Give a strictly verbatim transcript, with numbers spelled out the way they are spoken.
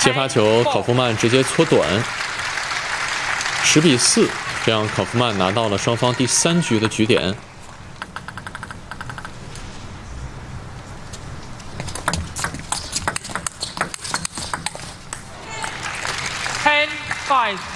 接发球，考夫曼直接搓短，十比四，这样考夫曼拿到了双方第三局的局点。 Ten five。